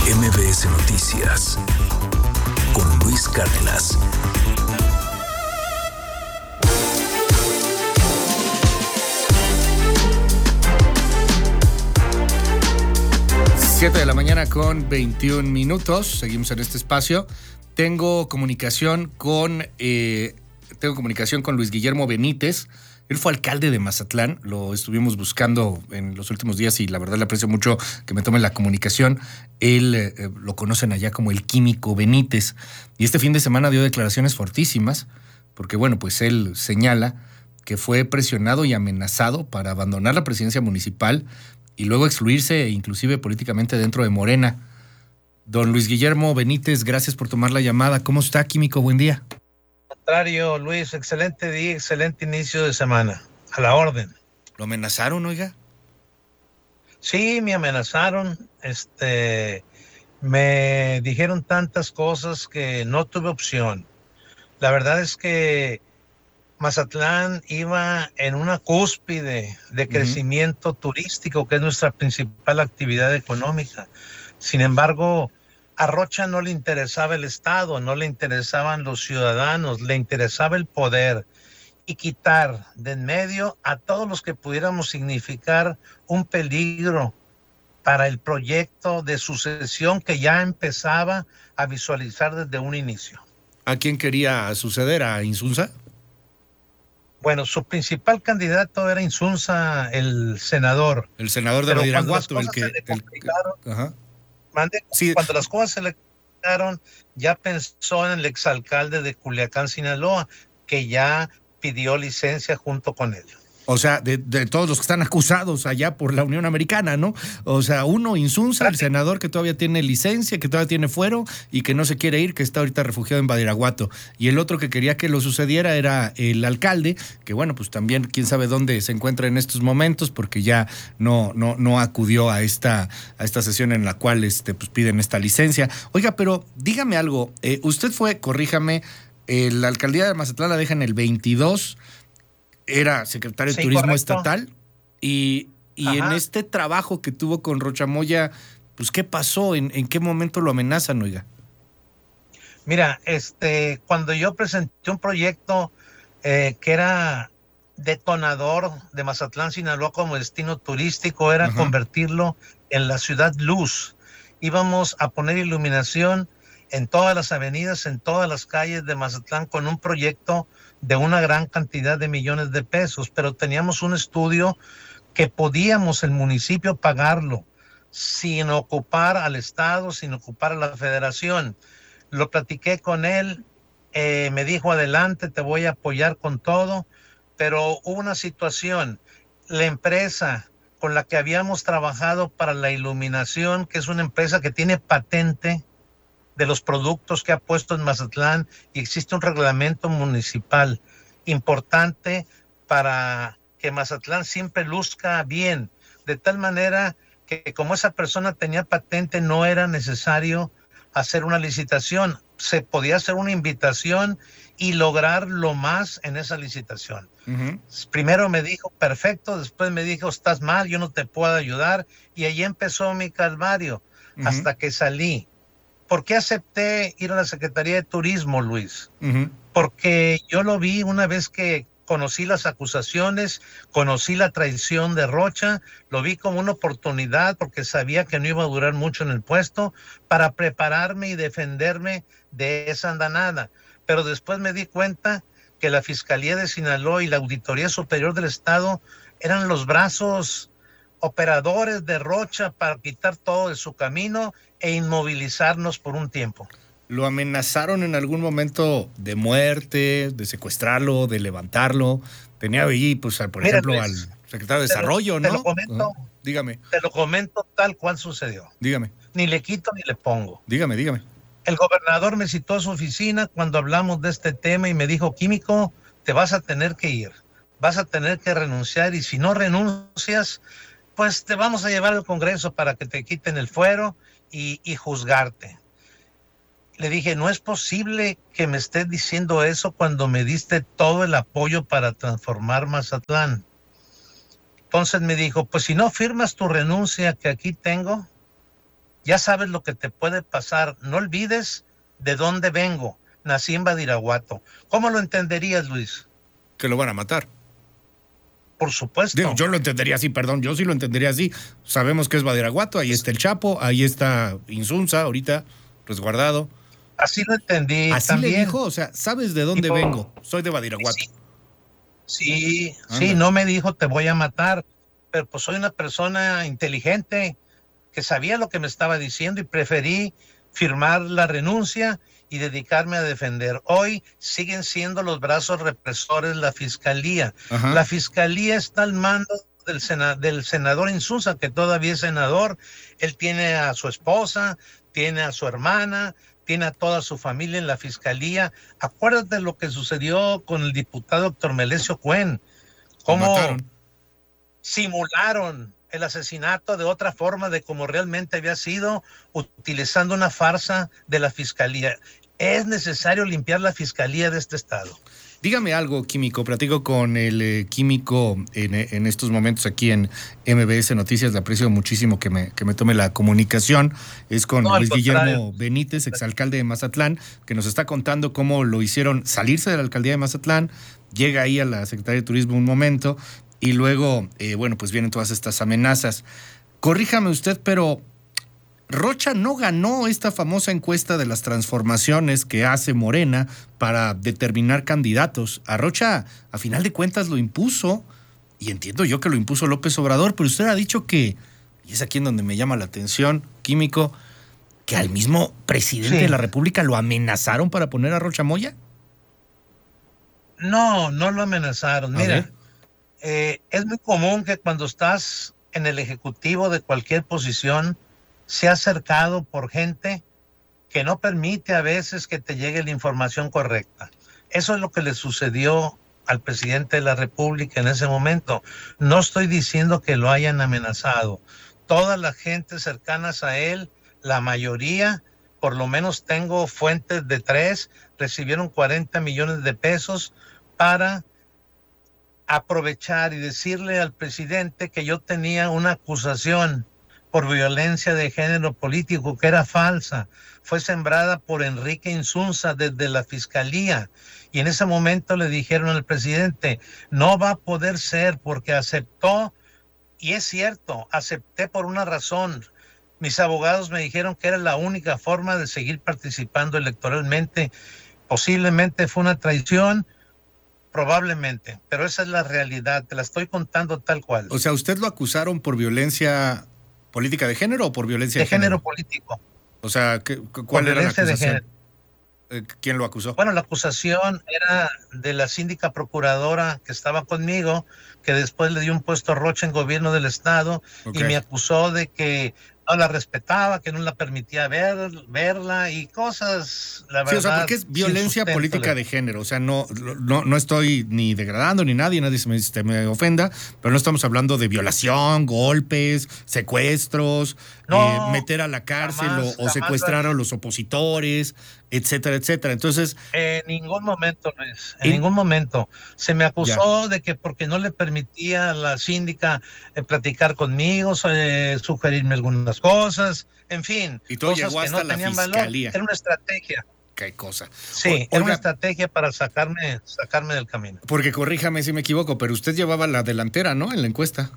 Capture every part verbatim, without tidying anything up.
M B S Noticias con Luis Cárdenas. siete de la mañana con veintiún minutos. Seguimos en este espacio. Tengo comunicación con eh, tengo comunicación con Luis Guillermo Benítez. Él fue alcalde de Mazatlán, lo estuvimos buscando en los últimos días y la verdad le aprecio mucho que me tome la comunicación. Él eh, lo conocen allá como el Químico Benítez y este fin de semana dio declaraciones fortísimas porque, bueno, pues él señala que fue presionado y amenazado para abandonar la presidencia municipal y luego excluirse inclusive políticamente dentro de Morena. Don Luis Guillermo Benítez, gracias por tomar la llamada. ¿Cómo está, Químico? Buen día. Contrario, Luis, excelente día, excelente inicio de semana. A la orden. ¿Lo amenazaron, oiga? Sí, me amenazaron. Este, me dijeron tantas cosas que no tuve opción. La verdad es que Mazatlán iba en una cúspide de crecimiento uh-huh. turístico, que es nuestra principal actividad económica. Sin embargo, a Rocha no le interesaba el Estado, no le interesaban los ciudadanos, le interesaba el poder y quitar de en medio a todos los que pudiéramos significar un peligro para el proyecto de sucesión que ya empezaba a visualizar desde un inicio. ¿A quién quería suceder? ¿A Insunza? Bueno, su principal candidato era Insunza, el senador. El senador de Badiraguato, el que... Se le complicaron, el, ajá. Mande, sí. Cuando las cosas se le quitaron, ya pensó en el exalcalde de Culiacán, Sinaloa, que ya pidió licencia junto con él. O sea, de, de todos los que están acusados allá por la Unión Americana, ¿no? O sea, uno, Insunza, el senador que todavía tiene licencia, que todavía tiene fuero y que no se quiere ir, que está ahorita refugiado en Badiraguato. Y el otro que quería que lo sucediera era el alcalde, que bueno, pues también quién sabe dónde se encuentra en estos momentos, porque ya no, no, no acudió a esta, a esta sesión en la cual este, pues piden esta licencia. Oiga, pero dígame algo, eh, usted fue, corríjame, eh, la alcaldía de Mazatlán la deja en el veintidós, era secretario de sí, Turismo correcto. Estatal y, y en este trabajo que tuvo con Rocha Moya, pues ¿qué pasó? ¿En, en qué momento lo amenazan, oiga? Mira, este, cuando yo presenté un proyecto eh, que era detonador de Mazatlán, Sinaloa como destino turístico, era Ajá. convertirlo en la ciudad luz. Íbamos a poner iluminación en todas las avenidas, en todas las calles de Mazatlán con un proyecto de una gran cantidad de millones de pesos, pero teníamos un estudio que podíamos el municipio pagarlo sin ocupar al Estado, sin ocupar a la Federación. Lo platiqué con él, eh, me dijo adelante, te voy a apoyar con todo, pero hubo una situación, la empresa con la que habíamos trabajado para la iluminación, que es una empresa que tiene patente de los productos que ha puesto en Mazatlán y existe un reglamento municipal importante para que Mazatlán siempre luzca bien, de tal manera que como esa persona tenía patente no era necesario hacer una licitación, se podía hacer una invitación y lograr lo más en esa licitación. Uh-huh. Primero me dijo, perfecto, después me dijo, estás mal, yo no te puedo ayudar, y ahí empezó mi calvario, uh-huh. hasta que salí. ¿Por qué acepté ir a la Secretaría de Turismo, Luis? Uh-huh. Porque yo lo vi una vez que conocí las acusaciones, conocí la traición de Rocha, lo vi como una oportunidad porque sabía que no iba a durar mucho en el puesto para prepararme y defenderme de esa andanada. Pero después me di cuenta que la Fiscalía de Sinaloa y la Auditoría Superior del Estado eran los brazos operadores de Rocha para quitar todo de su camino e inmovilizarnos por un tiempo. ¿Lo amenazaron en algún momento de muerte, de secuestrarlo, de levantarlo? Tenía ahí, pues, por Mira, ejemplo, Luis, al secretario de Desarrollo, lo, ¿no? Te lo comento. Uh-huh. Dígame. Te lo comento tal cual sucedió. Dígame. Ni le quito ni le pongo. Dígame, dígame. El gobernador me citó a su oficina cuando hablamos de este tema y me dijo, Químico, te vas a tener que ir, vas a tener que renunciar y si no renuncias, pues te vamos a llevar al Congreso para que te quiten el fuero y, y juzgarte. Le dije, no es posible que me estés diciendo eso cuando me diste todo el apoyo para transformar Mazatlán. Entonces me dijo, pues si no firmas tu renuncia que aquí tengo, ya sabes lo que te puede pasar. No olvides de dónde vengo. Nací en Badiraguato. ¿Cómo lo entenderías, Luis? Que lo van a matar. Por supuesto. Digo, yo lo entendería así, perdón, yo sí lo entendería así. Sabemos que es Badiraguato, ahí está el Chapo, ahí está Insunza, ahorita resguardado. Así lo entendí. Así también. le dijo, o sea, ¿sabes de dónde Tipo, vengo? Soy de Badiraguato. Sí, sí, Anda. sí, no me dijo te voy a matar, pero pues soy una persona inteligente que sabía lo que me estaba diciendo y preferí firmar la renuncia y dedicarme a defender. Hoy siguen siendo los brazos represores la fiscalía. Ajá. La fiscalía está al mando del, sena, del senador Insunza, que todavía es senador. Él tiene a su esposa, tiene a su hermana, tiene a toda su familia en la fiscalía. Acuérdate lo que sucedió con el diputado doctor Melesio Cuen, cómo simularon el asesinato de otra forma de como realmente había sido, utilizando una farsa de la fiscalía. Es necesario limpiar la fiscalía de este estado. Dígame algo, químico. Platico con el eh, químico en, en estos momentos aquí en M B S Noticias. Le aprecio muchísimo que me, que me tome la comunicación. Es con No, Luis contrario. Guillermo Benítez, exalcalde de Mazatlán, que nos está contando cómo lo hicieron salirse de la alcaldía de Mazatlán. Llega ahí a la Secretaría de Turismo un momento y luego, eh, bueno, pues vienen todas estas amenazas. Corríjame usted, pero Rocha no ganó esta famosa encuesta de las transformaciones que hace Morena para determinar candidatos. A Rocha, a final de cuentas, lo impuso, y entiendo yo que lo impuso López Obrador, pero usted ha dicho que, y es aquí en donde me llama la atención, químico, que al mismo presidente Sí. de la República lo amenazaron para poner a Rocha Moya. No, no lo amenazaron. A Mira, ver. eh, es muy común que cuando estás en el ejecutivo de cualquier posición, sea cercado por gente que no permite a veces que te llegue la información correcta. Eso es lo que le sucedió al presidente de la República en ese momento. No estoy diciendo que lo hayan amenazado. Todas las gentes cercanas a él, la mayoría, por lo menos tengo fuentes de tres, recibieron cuarenta millones de pesos para aprovechar y decirle al presidente que yo tenía una acusación por violencia de género político que era falsa. Fue sembrada por Enrique Insunza desde la fiscalía. Y en ese momento le dijeron al presidente, no va a poder ser porque aceptó, y es cierto, acepté por una razón. Mis abogados me dijeron que era la única forma de seguir participando electoralmente. Posiblemente fue una traición, probablemente, pero esa es la realidad, te la estoy contando tal cual. O sea, ¿usted lo acusaron por violencia política de género o por violencia de de género? género político. O sea, ¿qué, Por ¿cuál era la violencia de acusación? género. Eh, ¿Quién lo acusó? Bueno, la acusación era de la síndica procuradora que estaba conmigo, que después le dio un puesto a Rocha en gobierno del estado, Ok. y me acusó de que no la respetaba, que no la permitía ver, verla y cosas, la verdad. Sí, o sea, porque es sin violencia sustento, política le- de género. O sea, no, no, no estoy ni degradando ni nadie, nadie se me, se me ofenda, pero no estamos hablando de violación, golpes, secuestros, No, eh, meter a la cárcel jamás, o, o jamás secuestrar lo- a los opositores, etcétera, etcétera. Entonces, En ningún momento, Luis, en ¿Y? ningún momento. Se me acusó de que porque no le permitía a la síndica eh, platicar conmigo, eh, sugerirme algunas cosas, en fin, Y todo cosas llegó que hasta no la tenían valor. fiscalía. Era una estrategia. qué cosa. Sí, O- era una oiga, estrategia para sacarme, sacarme del camino. porque corríjame si me equivoco, pero usted llevaba la delantera, ¿no? En la encuesta.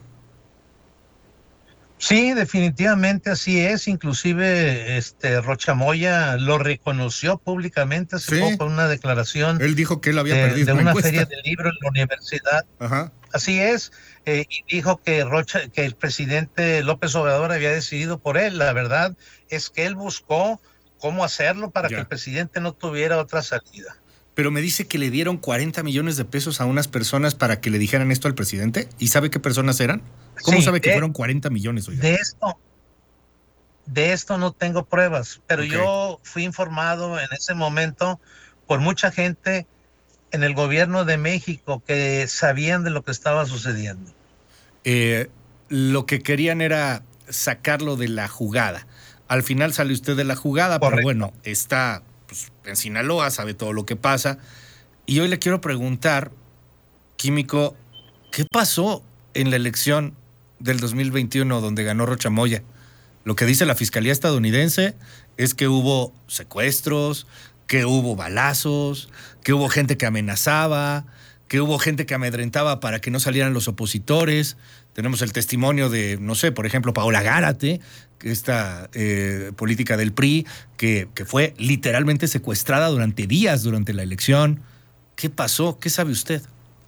Sí, definitivamente así es. Inclusive este Rocha Moya lo reconoció públicamente hace Sí. poco en una declaración Él dijo que él había de, perdido de la una encuesta. feria del libro en la universidad. Ajá. Así es, eh, y dijo que Rocha, que el presidente López Obrador había decidido por él. La verdad es que él buscó cómo hacerlo para Ya. que el presidente no tuviera otra salida. Pero me dice que le dieron cuarenta millones de pesos a unas personas para que le dijeran esto al presidente. ¿Y sabe qué personas eran? ¿Cómo Sí, sabe que de- fueron cuarenta millones? Oiga? De esto, de esto no tengo pruebas, pero Ok. yo fui informado en ese momento por mucha gente en el gobierno de México que sabían de lo que estaba sucediendo. Eh, lo que querían era sacarlo de la jugada. Al final sale usted de la jugada, Correcto. pero bueno, está pues, en Sinaloa, sabe todo lo que pasa. Y hoy le quiero preguntar, químico, ¿qué pasó en la elección del dos mil veintiuno donde ganó Rocha Moya? Lo que dice la Fiscalía estadounidense es que hubo secuestros, que hubo balazos, que hubo gente que amenazaba, que hubo gente que amedrentaba para que no salieran los opositores. Tenemos el testimonio de, no sé, por ejemplo, Paola Gárate, esta eh, política del P R I, que, que fue literalmente secuestrada durante días durante la elección. ¿Qué pasó? ¿Qué sabe usted?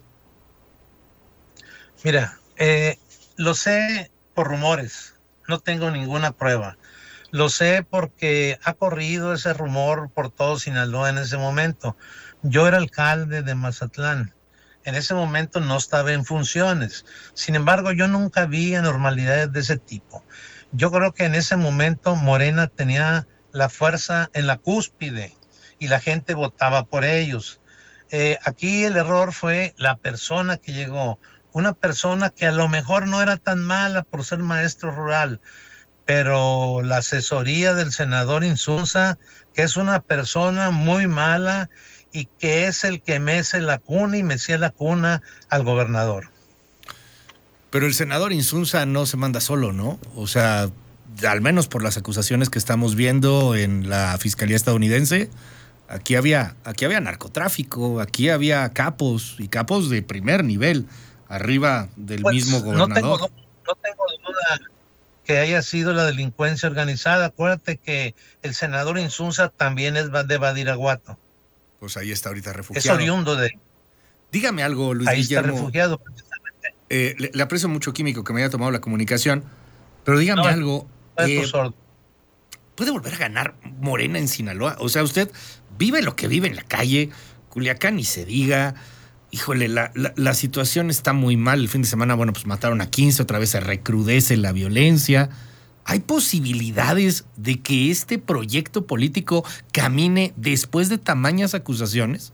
Mira, eh, lo sé por rumores, no tengo ninguna prueba. Lo sé porque ha corrido ese rumor por todo Sinaloa en ese momento. Yo era alcalde de Mazatlán. En ese momento no estaba en funciones. Sin embargo, yo nunca vi anormalidades de ese tipo. Yo creo que en ese momento Morena tenía la fuerza en la cúspide y la gente votaba por ellos. Eh, aquí el error fue la persona que llegó. Una persona que a lo mejor no era tan mala por ser maestro rural, pero la asesoría del senador Insunza, que es una persona muy mala y que es el que mece la cuna y mecía la cuna al gobernador. Pero el senador Insunza no se manda solo, ¿no? O sea, al menos por las acusaciones que estamos viendo en la Fiscalía estadounidense, aquí había, aquí había narcotráfico, aquí había capos y capos de primer nivel, arriba del pues, mismo gobernador. No tengo, no tengo duda que haya sido la delincuencia organizada. Acuérdate que el senador Insunza también es de Badiraguato. Pues ahí está ahorita refugiado. Es oriundo de... Dígame algo, Luis ahí Guillermo. Ahí está refugiado. Eh, le, le aprecio mucho, Químico, que me haya tomado la comunicación, pero dígame no, algo. Eh, ¿Puede volver a ganar Morena en Sinaloa? O sea, usted vive lo que vive en la calle, Culiacán ni se diga. Híjole, la, la, la situación está muy mal. El fin de semana, bueno, pues mataron a quince, otra vez se recrudece la violencia. ¿Hay posibilidades de que este proyecto político camine después de tamañas acusaciones?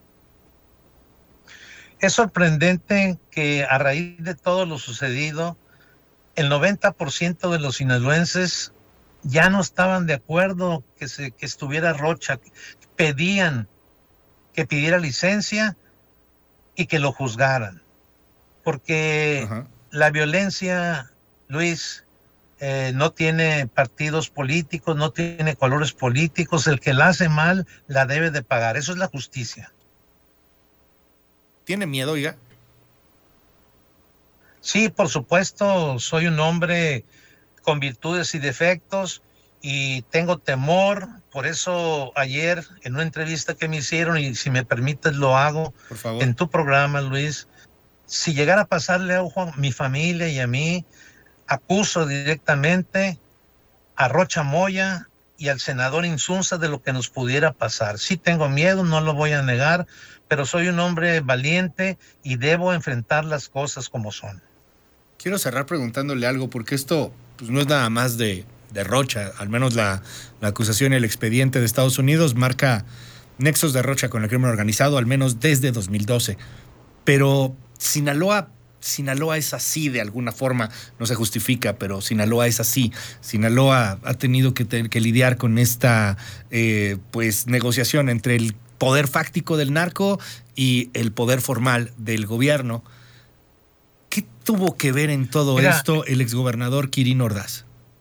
Es sorprendente que a raíz de todo lo sucedido, el noventa por ciento de los sinaloenses ya no estaban de acuerdo que, se, que estuviera Rocha. Pedían que pidiera licencia y que lo juzgaran. Porque Ajá. la violencia, Luis, eh, no tiene partidos políticos, no tiene colores políticos. El que la hace mal la debe de pagar. Eso es la justicia. ¿Tiene miedo, oiga? Sí, por supuesto, soy un hombre con virtudes y defectos y tengo temor. Por eso ayer en una entrevista que me hicieron, y si me permites lo hago por favor, en tu programa, Luis, si llegara a pasarle a mi familia y a mí, acuso directamente a Rocha Moya y al senador Insunza de lo que nos pudiera pasar. Sí tengo miedo, no lo voy a negar, pero soy un hombre valiente y debo enfrentar las cosas como son. Quiero cerrar preguntándole algo, porque esto pues, no es nada más de, de Rocha, al menos la, la acusación y el expediente de Estados Unidos marca nexos de Rocha con el crimen organizado, al menos desde dos mil doce. Pero Sinaloa, Sinaloa es así de alguna forma, no se justifica, pero Sinaloa es así. Sinaloa ha tenido que, tener que lidiar con esta eh, pues, negociación entre el poder fáctico del narco y el poder formal del gobierno. ¿Qué tuvo que ver en todo Mira, esto el exgobernador Quirino Ordaz?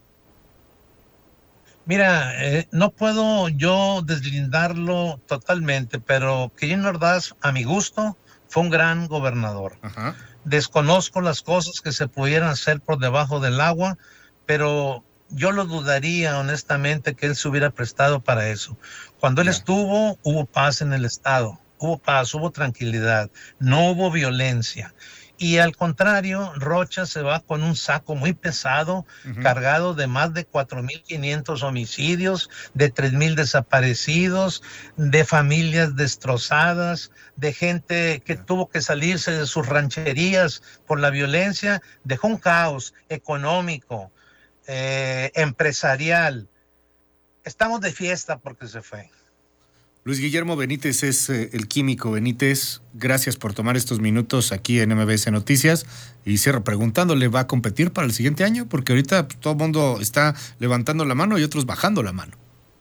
Mira, eh, no puedo yo deslindarlo totalmente, pero Quirino Ordaz, a mi gusto, fue un gran gobernador. Ajá. Desconozco las cosas que se pudieran hacer por debajo del agua, pero yo lo dudaría honestamente que él se hubiera prestado para eso. Cuando él yeah. estuvo, hubo paz en el estado, hubo paz, hubo tranquilidad, no hubo violencia. Y al contrario, Rocha se va con un saco muy pesado, uh-huh. cargado de más de cuatro mil quinientos homicidios, de tres mil desaparecidos, de familias destrozadas, de gente que yeah. tuvo que salirse de sus rancherías por la violencia. Dejó un caos económico, eh, empresarial. Estamos de fiesta porque se fue. Luis Guillermo Benítez es eh, el Químico Benítez. Gracias por tomar estos minutos aquí en M B S Noticias. Y cierro preguntándole, ¿va a competir para el siguiente año? Porque ahorita pues, todo el mundo está levantando la mano y otros bajando la mano.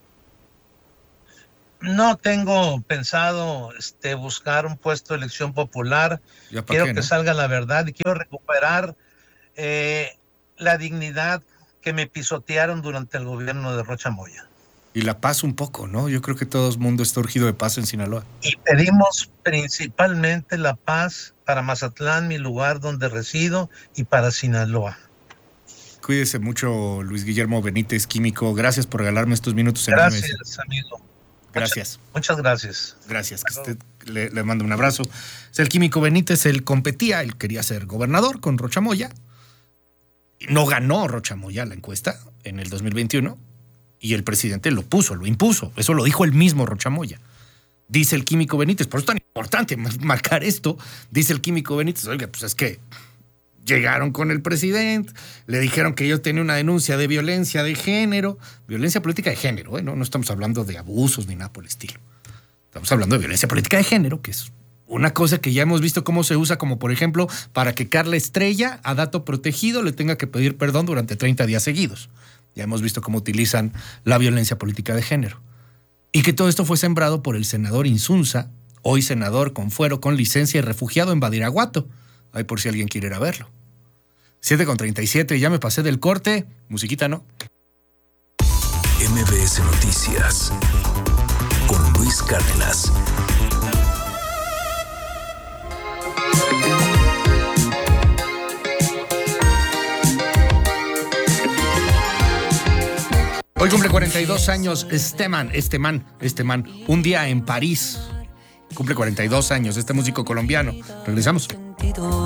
No tengo pensado este, buscar un puesto de elección popular. Quiero qué, que ¿no? salga la verdad y quiero recuperar eh, la dignidad que me pisotearon durante el gobierno de Rocha Moya. Y la paz un poco, ¿no? Yo creo que todo el mundo está urgido de paz en Sinaloa. Y pedimos principalmente la paz para Mazatlán, mi lugar donde resido, y para Sinaloa. Cuídese mucho, Luis Guillermo Benítez, químico. Gracias por regalarme estos minutos en Gracias, M B S. amigo. Gracias. Muchas, muchas gracias. Gracias. Que usted le, le mando un abrazo. Es el químico Benítez, él competía, él quería ser gobernador con Rocha Moya. No ganó Rocha Moya la encuesta en el dos mil veintiuno y el presidente lo puso, lo impuso. Eso lo dijo el mismo Rocha Moya. Dice el químico Benítez, por eso es tan importante marcar esto, dice el químico Benítez, oiga, pues es que llegaron con el presidente, le dijeron que yo tenía una denuncia de violencia de género, violencia política de género, ¿eh? no, no estamos hablando de abusos ni nada por el estilo. Estamos hablando de violencia política de género, que es una cosa que ya hemos visto cómo se usa, como por ejemplo, para que Carla Estrella, a dato protegido, le tenga que pedir perdón durante treinta días seguidos. Ya hemos visto cómo utilizan la violencia política de género. Y que todo esto fue sembrado por el senador Insunza, hoy senador con fuero, con licencia y refugiado en Badiraguato. Ahí por si alguien quiere ir a verlo. siete con treinta y siete, ya me pasé del corte. Musiquita, ¿no? M B S Noticias con Luis Cárdenas. Hoy cumple cuarenta y dos años este man, este man, este man. Un día en París. Cumple cuarenta y dos años este músico colombiano. Regresamos.